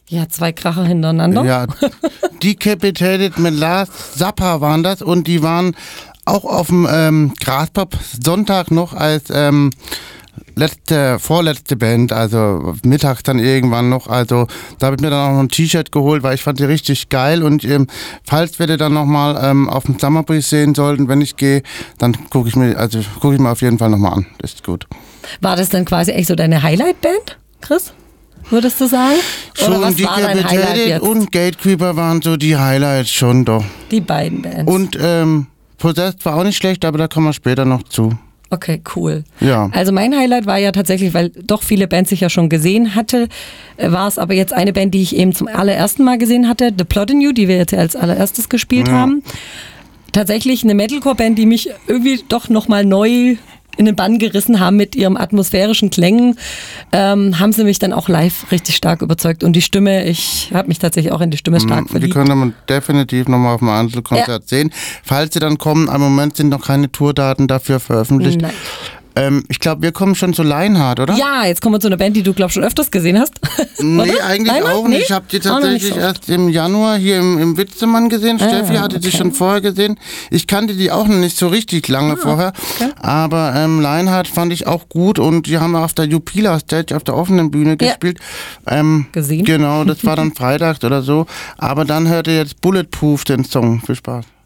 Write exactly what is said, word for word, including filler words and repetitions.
Ja, zwei Kracher hintereinander. Ja, Decapitated mit Lars Zappa waren das und die waren auch auf dem ähm, Graspop Sonntag noch als ähm, letzte, vorletzte Band, also mittags dann irgendwann noch, also da habe ich mir dann auch noch ein T-Shirt geholt, weil ich fand die richtig geil und ähm, falls wir die dann nochmal ähm, auf dem Summer Breeze sehen sollten, wenn ich gehe, dann gucke ich mir, also gucke ich mir auf jeden Fall nochmal an, das ist gut. War das dann quasi echt so deine Highlight-Band, Chris? Würdest du sagen? Oder schon was war dein Highlight jetzt? Und Gatekeeper waren so die Highlights schon doch. Die beiden Bands. Und ähm, Possessed war auch nicht schlecht, aber da kommen wir später noch zu. Okay, cool. Ja. Also mein Highlight war ja tatsächlich, weil doch viele Bands ich ja schon gesehen hatte, war es aber jetzt eine Band, die ich eben zum allerersten Mal gesehen hatte, The Plot in You, die wir jetzt als allererstes gespielt ja. haben. Tatsächlich eine Metalcore-Band, die mich irgendwie doch nochmal neu in den Bann gerissen haben mit ihren atmosphärischen Klängen, ähm, haben sie mich dann auch live richtig stark überzeugt. Und die Stimme, ich habe mich tatsächlich auch in die Stimme stark verliebt. Die können wir definitiv nochmal auf dem Einzelkonzert ja. sehen. Falls sie dann kommen, im Moment sind noch keine Tourdaten dafür veröffentlicht. Nein. Ähm, ich glaube, wir kommen schon zu Lionheart, oder? Ja, jetzt kommen wir zu einer Band, die du, glaube ich, schon öfters gesehen hast. Nee, eigentlich Lionheart? auch nicht. Nee? Ich habe die tatsächlich so erst im Januar hier im, im Witzemann gesehen. Ah, Steffi hatte okay. die schon vorher gesehen. Ich kannte die auch noch nicht so richtig lange ah, vorher. Okay. Aber ähm, Lionheart fand ich auch gut und die haben auf der Jupiler Stage auf der offenen Bühne ja. gespielt. Ähm, gesehen? Genau, das war dann Freitag oder so. Aber dann hörte jetzt Bulletproof den Song. Viel Spaß.